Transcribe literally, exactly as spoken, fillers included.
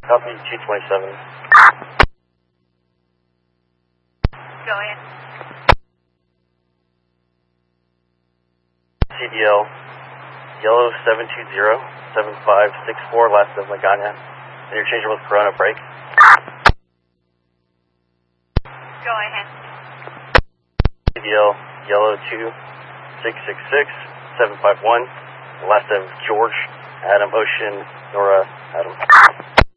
Copy two twenty-seven. Go ahead. C D L, yellow seven two zero, seven five six four, last of Magana. Interchangeable with Corona, break. Go ahead. C D L, yellow two six six six, seven five one, last of George, Adam Ocean, Nora, Adam.